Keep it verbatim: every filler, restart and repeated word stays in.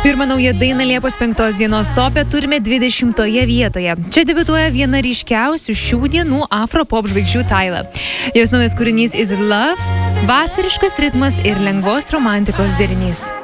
Pirmą naują dainą Liepos penktos dienos tope turime dvidešimtoje vietoje. Čia debiutuoja viena ryškiausių šių dienų afro-pop žvaigždžių Tyla. Jos naujas kūrinys Is It Love, vasariškas ritmas ir lengvos romantikos derinys.